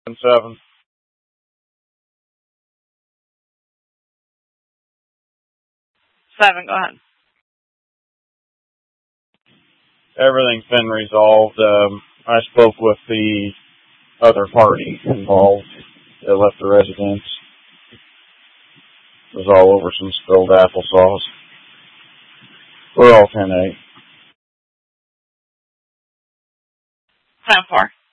7. Seven, go ahead. Everything's been resolved. I spoke with the other party involved that left the residence. It was all over some spilled applesauce. We're all 10-8. 10-4.